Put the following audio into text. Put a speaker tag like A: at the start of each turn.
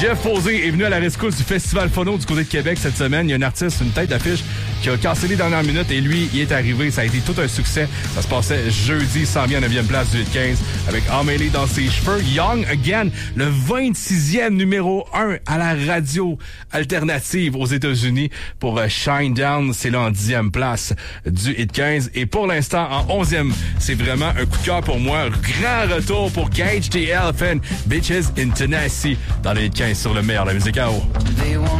A: Jeff Posé est venu à la rescousse du Festival Phono du côté de Québec cette semaine. Il y a un artiste, une tête d'affiche, qui a cassé les dernières minutes et lui, il est arrivé. Ça a été tout un succès. Ça se passait jeudi, s'en vient à 9e place du 8-15 avec Amélie dans ses cheveux. Young Again, le 26e numéro 1 à la radio alternative aux États-Unis pour Shine Down. C'est là en 10e place du Hit 15. Et pour l'instant, en 11e, c'est vraiment un coup de cœur pour moi. Grand retour pour Cage the Elephant, Bitches in Tennessee dans les Hit 15 sur le meilleur de la musique à eau.